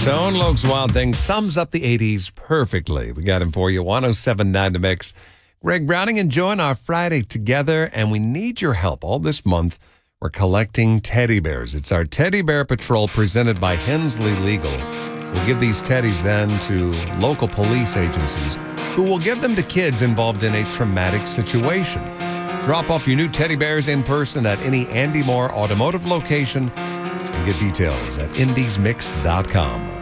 Stone, Loke's Wild Thing sums up the 80s perfectly. We got him for you, 107.9 The Mix. Greg Browning enjoying our Friday together, and we need your help. All this month, we're collecting teddy bears. It's our Teddy Bear Patrol presented by Hensley Legal. We'll give these teddies then to local police agencies who will give them to kids involved in a traumatic situation. Drop off your new teddy bears in person at any Andy Moore automotive location and get details at indiesmix.com.